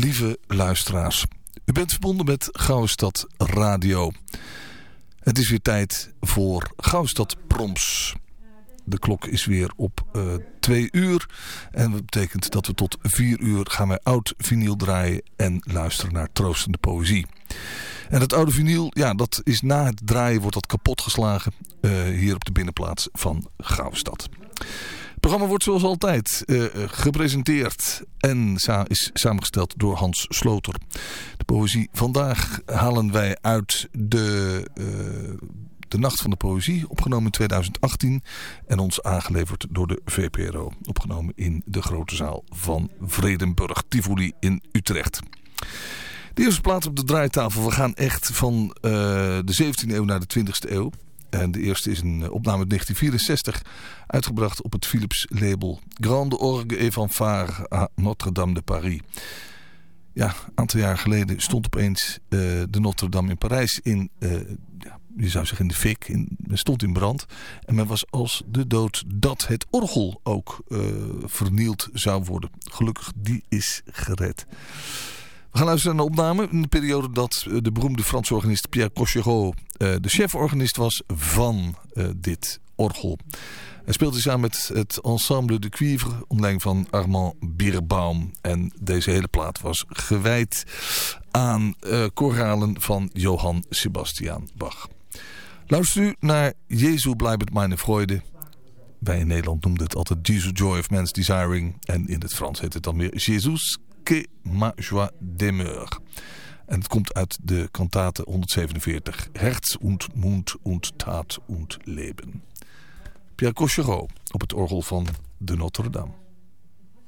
lieve luisteraars. U bent verbonden met Gouwestad Radio. Het is weer tijd voor Gouwestad Proms. De klok is weer op 2 uur. En dat betekent dat we tot 4 uur gaan wij oud vinyl draaien en luisteren naar troostende poëzie. En het oude vinyl, ja, dat is na het draaien wordt dat kapot geslagen hier op de binnenplaats van Gouwestad. Het programma wordt zoals altijd gepresenteerd en is samengesteld door Hans Sloter. De poëzie vandaag halen wij uit de Nacht van de Poëzie, opgenomen in 2018 en ons aangeleverd door de VPRO, opgenomen in de grote zaal van Vredenburg Tivoli in Utrecht. De eerste plaats op de draaitafel, we gaan echt van de 17e eeuw naar de 20e eeuw. En de eerste is een opname uit 1964, uitgebracht op het Philips label Grande Orgue et Fanfare à Notre-Dame de Paris. Ja, een aantal jaar geleden stond opeens de Notre-Dame in Parijs in, je zou zeggen in de fik, stond in brand. En men was als de dood dat het orgel ook vernield zou worden. Gelukkig, die is gered. We gaan luisteren naar een opname in de periode dat de beroemde Franse organist Pierre Cochereau de cheforganist was van dit orgel. Hij speelde samen met het Ensemble de Cuivre onder leiding van Armand Bierbaum. En deze hele plaat was gewijd aan koralen van Johann Sebastian Bach. Luister u naar Jesu bleibet meine Freude. Wij in Nederland noemden het altijd Jesus Joy of Man's Desiring. En in het Frans heet het dan weer Jésus que ma joie demeure. En het komt uit de kantate 147. Herz und Mund und Tat und Leben. Pierre Cochereau op het orgel van de Notre-Dame.